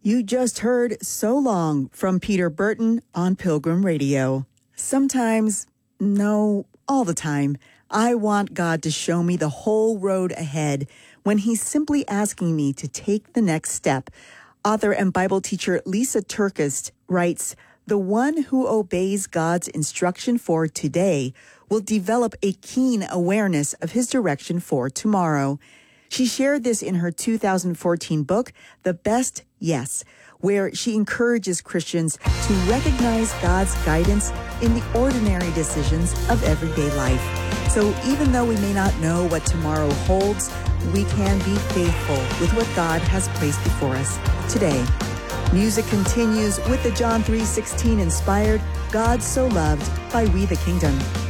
You just heard So Long from Peter Burton on Pilgrim Radio. Sometimes, no, all the time, I want God to show me the whole road ahead when He's simply asking me to take the next step. Author and Bible teacher Lysa TerKeurst writes, "The one who obeys God's instruction for today will develop a keen awareness of His direction for tomorrow." She shared this in her 2014 book, The Best Yes, where she encourages Christians to recognize God's guidance in the ordinary decisions of everyday life. So even though we may not know what tomorrow holds, we can be faithful with what God has placed before us today. Music continues with the John 3:16 inspired God So Loved by We the Kingdom.